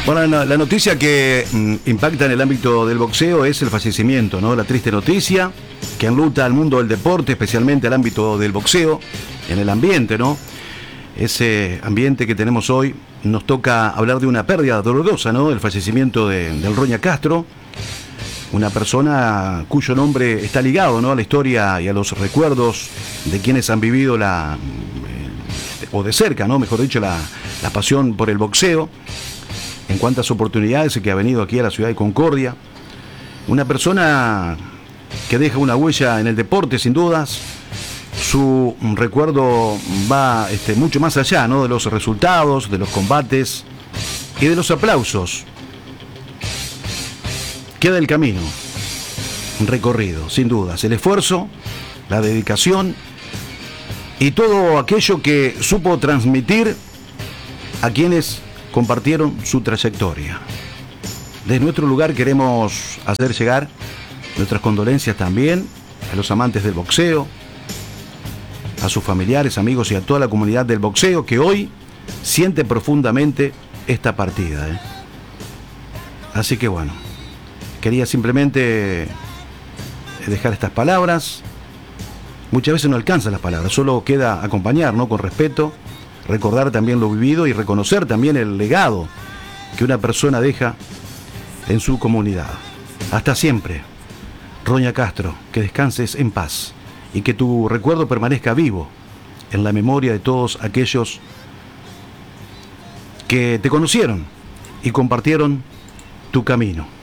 Bueno, la noticia que impacta en el ámbito del boxeo es el fallecimiento, ¿no? La triste noticia que enluta al mundo del deporte, especialmente al ámbito del boxeo, en el ambiente, ¿no? Ese ambiente que tenemos hoy, nos toca hablar de una pérdida dolorosa, ¿no? El fallecimiento del Roña Castro, una persona cuyo nombre está ligado, ¿no? A la historia y a los recuerdos de quienes han vivido o de cerca, ¿no? Mejor dicho, la pasión por el boxeo. En cuantas oportunidades que ha venido aquí a la ciudad de Concordia. Una persona que deja una huella en el deporte, sin dudas. Su recuerdo va mucho más allá, ¿no? De los resultados, de los combates y de los aplausos. Queda el camino recorrido, sin dudas. El esfuerzo, la dedicación y todo aquello que supo transmitir a quienes compartieron su trayectoria. Desde nuestro lugar queremos hacer llegar nuestras condolencias también a los amantes del boxeo, a sus familiares, amigos y a toda la comunidad del boxeo que hoy siente profundamente esta partida. Así que bueno, quería simplemente dejar estas palabras. Muchas veces no alcanzan las palabras, solo queda acompañar, ¿no? Con respeto, recordar también lo vivido y reconocer también el legado que una persona deja en su comunidad. Hasta siempre, Roña Castro, que descanses en paz y que tu recuerdo permanezca vivo en la memoria de todos aquellos que te conocieron y compartieron tu camino.